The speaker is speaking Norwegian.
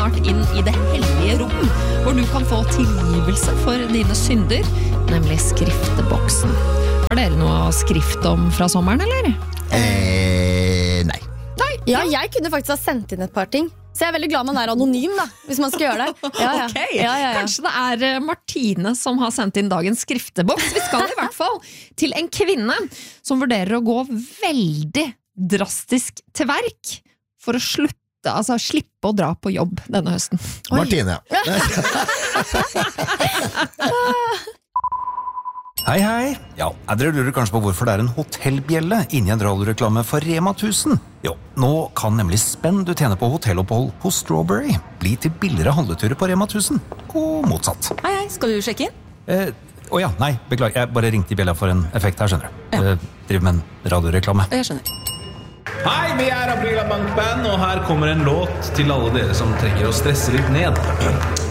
snart inn I det hellige rom, hvor du kan få tilgivelse for dine synder, nemlig skrifteboksen. Har dere noe skrift om fra sommeren, eller? Nei. Ja, jeg kunne faktisk ha sendt inn et par ting. Så jeg veldig glad man anonym da, hvis man skal gjøre det. Ja. Ok, kanskje det Martine som har sendt inn dagens skrifteboks. Vi skal I hvert fall til en kvinne som vurderer å gå veldig drastisk til verk for å slippe å dra på jobb denne høsten. Martine. Hei, hei. Ja, dere lurer kanskje på hvorfor det en hotellbjelle inni en radioreklame for Rema 1000. Jo, nå kan nemlig spenn du tjener på hotellopphold hos Strawberry bli til billigere handleturer på Rema 1000, og motsatt. Hei, skal du sjekke inn? Nei, beklager, jeg bare ringte I bjella for en effekt her, skjønner du. Driver med en radioreklame. Jeg skjønner. Hei, vi Aprila Bankband, og her kommer en låt til alle dere som trenger å stresse litt ned.